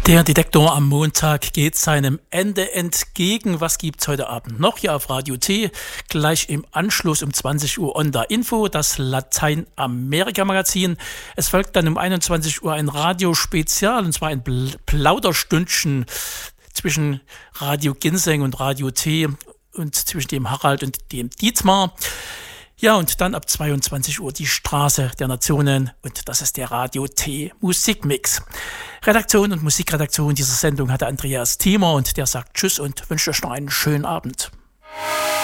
Der Detektor am Montag geht seinem Ende entgegen. Was gibt's heute Abend noch hier auf Radio T? Gleich im Anschluss um 20 Uhr Onda Info, das Lateinamerika-Magazin. Es folgt dann um 21 Uhr ein Radiospezial, und zwar ein Plauderstündchen zwischen Radio Ginseng und Radio T und zwischen dem Harald und dem Dietmar. Ja, und dann ab 22 Uhr die Straße der Nationen, und das ist der Radio T Musikmix. Redaktion und Musikredaktion dieser Sendung hatte Andreas Thiemer, und der sagt Tschüss und wünscht euch noch einen schönen Abend.